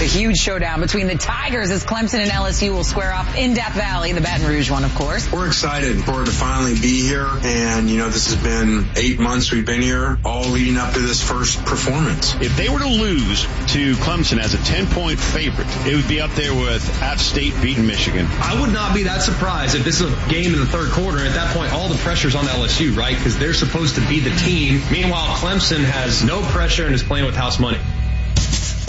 huge showdown between the Tigers as Clemson and LSU will square off in Death Valley, the Baton Rouge one, of course. We're excited for it to finally be here. And, this has been 8 months we've been here, all leading up to this first performance. If they were to lose to Clemson as a 10-point favorite, it would be up there with App State beating Michigan. I would not be that surprised if this is a game in the third quarter. At that point, all the pressure's on LSU, right? Because they're supposed to be the team. Meanwhile, Clemson has no pressure and is playing with house money.